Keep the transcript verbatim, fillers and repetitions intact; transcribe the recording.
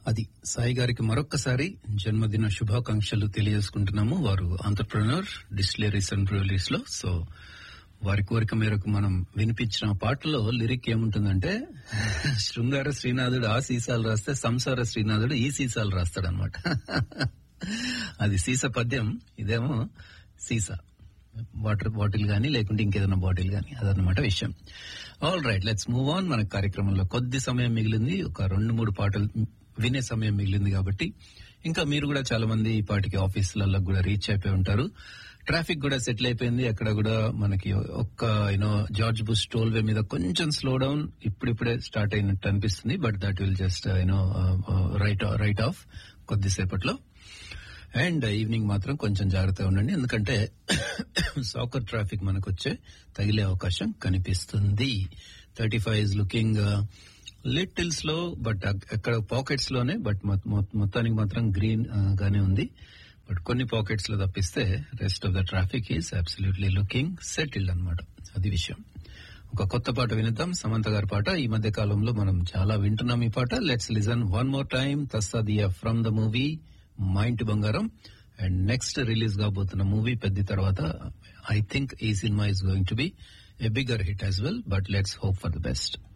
అది సాయి గారికి మరొక్కసారి జన్మదిన శుభాకాంక్షలు తెలియజేసుకుంటున్నాము. వారు ఆంటర్ప్రెన్యూర్ డిస్టిలరీస్ అండ్ బ్రూవరీస్ లో. సో వారి కోరిక మేరకు మనం వినిపించిన పాటలో లిరిక్ ఏముంటుందంటే, శృంగార శ్రీనాథుడు ఆ సీసాలు రాస్తే సంసార శ్రీనాథుడు ఈ సీసాలు రాస్తాడనమాట. అది సీసా పద్యం, ఇదేమో సీసా వాటర్ బాటిల్ గానీ లేకుంటే ఇంకేదైనా బాటిల్ గానీ, అదనమాట విషయం. All right, let's move on. మన కార్యక్రమంలో కొద్ది సమయం మిగిలింది, ఒక రెండు మూడు పాటలు వినే సమయం మిగిలింది కాబట్టి ఇంకా మీరు కూడా చాలా మంది ఈ పాటికి ఆఫీసులలో కూడా రీచ్ అయిపోయి ఉంటారు. ట్రాఫిక్ కూడా సెటిల్ అయిపోయింది. అక్కడ కూడా మనకి ఒక్క యూనో జార్జ్ బుష్ టోల్వే మీద కొంచెం స్లో డౌన్ ఇప్పుడిప్పుడే స్టార్ట్ అయినట్టు అనిపిస్తుంది. But that will just you know right right of కొద్దిసేపట్లో. అండ్ ఈవినింగ్ మాత్రం కొంచెం జాగ్రత్తగా ఉండండి, ఎందుకంటే సాకర్ ట్రాఫిక్ మనకు వచ్చే తగిలే అవకాశం కనిపిస్తుంది. Thirty five is looking little slow, but ఎక్కడ పాకెట్స్ లోనే, బట్ మొత్తానికి మాత్రం గ్రీన్ గానే ఉంది. బట్ కొన్ని పాకెట్స్ లో తప్పిస్తే rest of the traffic is absolutely looking settled అనమాట. అది విషయం. ఒక కొత్త పాట వినిద్దాం, సమంత గారి పాట. ఈ మధ్య కాలంలో మనం చాలా వింటున్నాం ఈ పాట. Let's listen one more time, తస్సాదియా from the movie మా ఇంటి బంగారం. అండ్ నెక్స్ట్ రిలీజ్ కాబోతున్న మూవీ పెద్ద తర్వాత ఐ థింక్ ఈ cinema is going to be a bigger hit as well, but let's hope for the best.